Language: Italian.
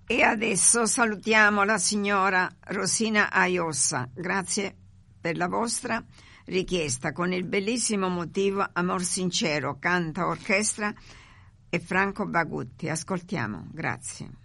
E adesso salutiamo la signora Rosina Aiossa. Grazie per la vostra richiesta con il bellissimo motivo Amor Sincero, canta orchestra e Franco Bagutti. Ascoltiamo, grazie.